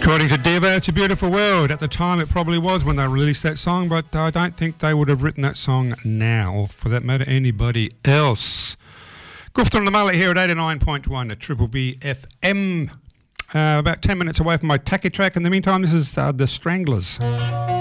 According to Diva, it's a beautiful world. At the time, it probably was when they released that song, but I don't think they would have written that song now, or for that matter, anybody else. Gufton and the Mullet here at 89.1 at Triple B FM. About 10 minutes away from my tacky track. In the meantime, this is The Stranglers.